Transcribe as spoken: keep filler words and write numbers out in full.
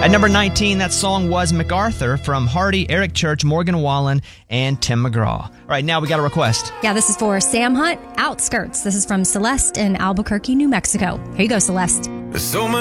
At number nineteen, that song was MacArthur from Hardy, Eric Church, Morgan Wallen, and Tim McGraw. All right, now we got a request. Yeah, this is for Sam Hunt, Outskirts. This is from Celeste in Albuquerque, New Mexico. Here you go, Celeste. So